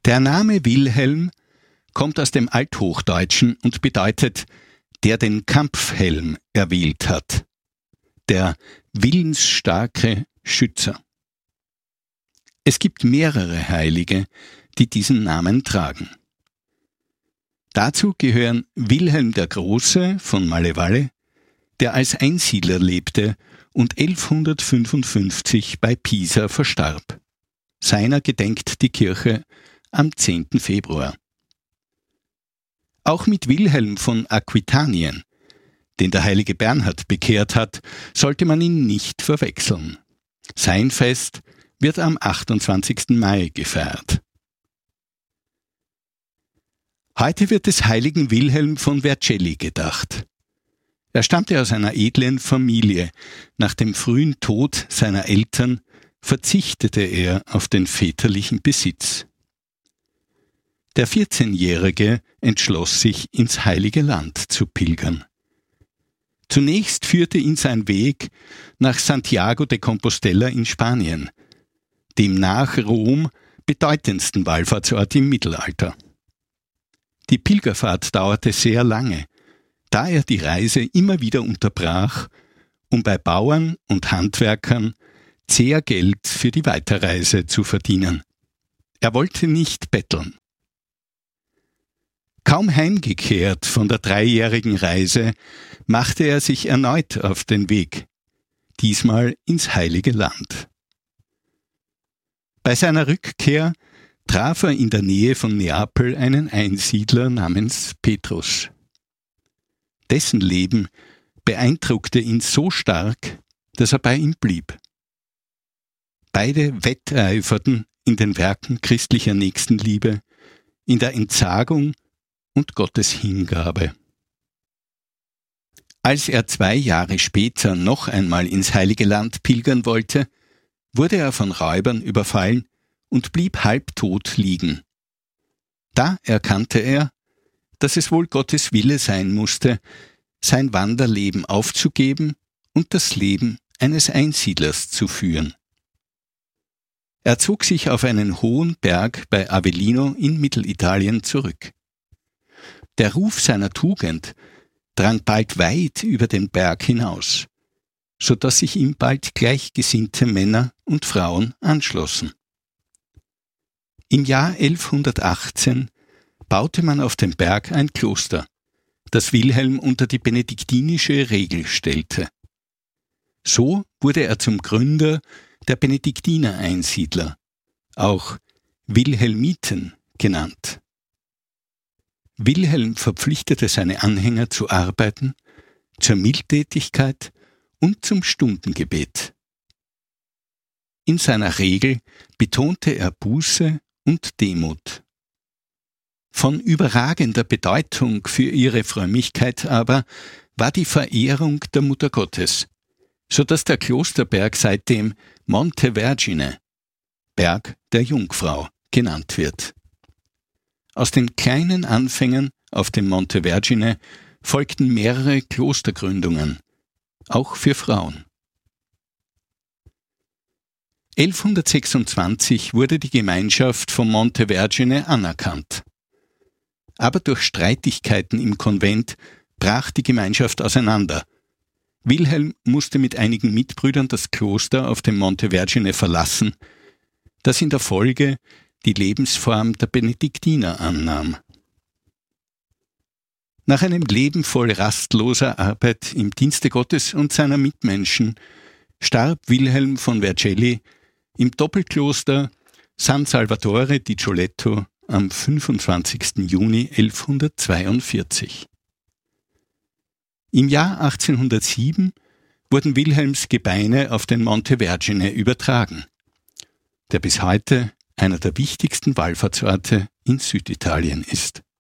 Der Name Wilhelm kommt aus dem Althochdeutschen und bedeutet, der den Kampfhelm erwählt hat, der willensstarke Schützer. Es gibt mehrere Heilige, die diesen Namen tragen. Dazu gehören Wilhelm der Große von Malevalle, der als Einsiedler lebte und 1155 bei Pisa verstarb. Seiner gedenkt die Kirche am 10. Februar. Auch mit Wilhelm von Aquitanien, den der heilige Bernhard bekehrt hat, sollte man ihn nicht verwechseln. Sein Fest wird am 28. Mai gefeiert. Heute wird des heiligen Wilhelm von Vercelli gedacht. Er stammte aus einer edlen Familie. Nach dem frühen Tod seiner Eltern verzichtete er auf den väterlichen Besitz. Der 14-Jährige entschloss sich, ins Heilige Land zu pilgern. Zunächst führte ihn sein Weg nach Santiago de Compostela in Spanien, dem nach Rom bedeutendsten Wallfahrtsort im Mittelalter. Die Pilgerfahrt dauerte sehr lange, da er die Reise immer wieder unterbrach, um bei Bauern und Handwerkern Zehrgeld für die Weiterreise zu verdienen. Er wollte nicht betteln. Kaum heimgekehrt von der 3-jährigen Reise, machte er sich erneut auf den Weg, diesmal ins Heilige Land. Bei seiner Rückkehr traf er in der Nähe von Neapel einen Einsiedler namens Petrus. Dessen Leben beeindruckte ihn so stark, dass er bei ihm blieb. Beide wetteiferten in den Werken christlicher Nächstenliebe, in der Entsagung und Gottes Hingabe. Als er 2 Jahre später noch einmal ins Heilige Land pilgern wollte, wurde er von Räubern überfallen und blieb halbtot liegen. Da erkannte er, dass es wohl Gottes Wille sein musste, sein Wanderleben aufzugeben und das Leben eines Einsiedlers zu führen. Er zog sich auf einen hohen Berg bei Avellino in Mittelitalien zurück. Der Ruf seiner Tugend drang bald weit über den Berg hinaus, so dass sich ihm bald gleichgesinnte Männer und Frauen anschlossen. Im Jahr 1118 baute man auf dem Berg ein Kloster, das Wilhelm unter die benediktinische Regel stellte. So wurde er zum Gründer der Benediktiner-Einsiedler, auch Wilhelmiten genannt. Wilhelm verpflichtete seine Anhänger zu Arbeiten, zur Mildtätigkeit und zum Stundengebet. In seiner Regel betonte er Buße und Demut. Von überragender Bedeutung für ihre Frömmigkeit aber war die Verehrung der Mutter Gottes, so dass der Klosterberg seitdem Monte Vergine, Berg der Jungfrau, genannt wird. Aus den kleinen Anfängen auf dem Monte Vergine folgten mehrere Klostergründungen, auch für Frauen. 1126 wurde die Gemeinschaft vom Monte Vergine anerkannt. Aber durch Streitigkeiten im Konvent brach die Gemeinschaft auseinander. Wilhelm musste mit einigen Mitbrüdern das Kloster auf dem Monte Vergine verlassen, das in der Folge die Lebensform der Benediktiner annahm. Nach einem Leben voll rastloser Arbeit im Dienste Gottes und seiner Mitmenschen starb Wilhelm von Vercelli im Doppelkloster San Salvatore di Gioletto am 25. Juni 1142. Im Jahr 1807 wurden Wilhelms Gebeine auf den Monte Vergine übertragen, der bis heute einer der wichtigsten Wallfahrtsorte in Süditalien ist.